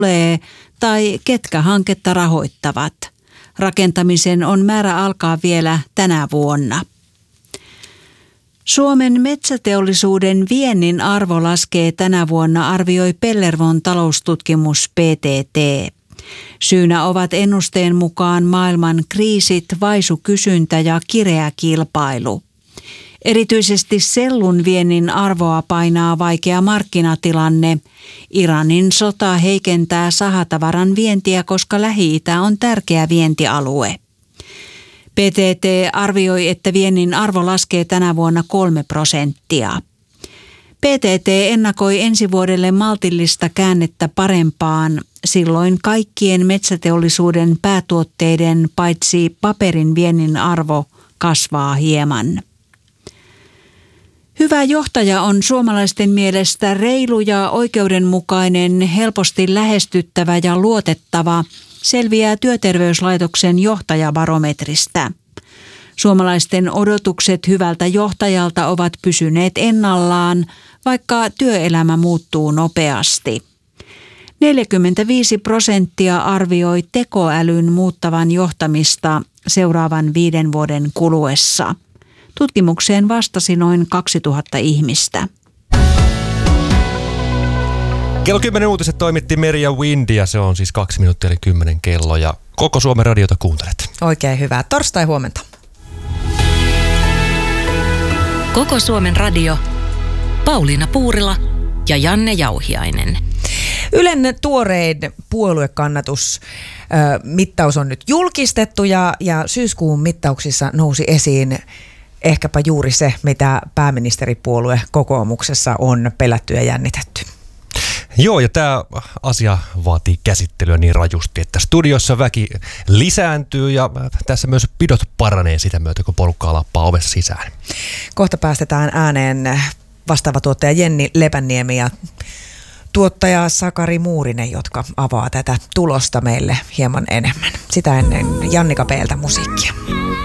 tulee tai ketkä hanketta rahoittavat. Rakentamisen on määrä alkaa vielä tänä vuonna. Suomen metsäteollisuuden viennin arvo laskee tänä vuonna, arvioi Pellervon taloustutkimus PTT. Syynä ovat ennusteen mukaan maailman kriisit, vaisu kysyntä ja kireä kilpailu. Erityisesti sellun viennin arvoa painaa vaikea markkinatilanne. Iranin sota heikentää sahatavaran vientiä, koska Lähi-Itä on tärkeä vientialue. PTT arvioi, että viennin arvo laskee tänä vuonna 3%. PTT ennakoi ensi vuodelle maltillista käännettä parempaan. Silloin kaikkien metsäteollisuuden päätuotteiden paitsi paperin viennin arvo kasvaa hieman. Hyvä johtaja on suomalaisten mielestä reilu ja oikeudenmukainen, helposti lähestyttävä ja luotettava, selviää Työterveyslaitoksen johtajabarometristä. Suomalaisten odotukset hyvältä johtajalta ovat pysyneet ennallaan, vaikka työelämä muuttuu nopeasti. 45% arvioi tekoälyn muuttavan johtamista seuraavan 5 vuoden kuluessa. Tutkimukseen vastasi noin 2000 ihmistä. Kello 10 uutiset toimitti Merja Windy ja se on siis 2 minuuttia eli 10 kello ja koko Suomen radiota kuuntelet. Oikein hyvää torstai-huomenta. Koko Suomen radio, Pauliina Puurila ja Janne Jauhiainen. Ylen tuorein puoluekannatusmittaus on nyt julkistettu ja syyskuun mittauksissa nousi esiin ehkäpä juuri se, mitä pääministeripuolue kokoomuksessa on pelätty ja jännitetty. Joo, ja tämä asia vaatii käsittelyä niin rajusti, että studiossa väki lisääntyy ja tässä myös pidot paranee sitä myötä, kun porukkaa lappaa ovessa sisään. Kohta päästetään ääneen vastaava tuottaja Jenni Lepänniemi ja tuottaja Sakari Muurinen, jotka avaa tätä tulosta meille hieman enemmän. Sitä ennen Jannika Peeltä musiikkia.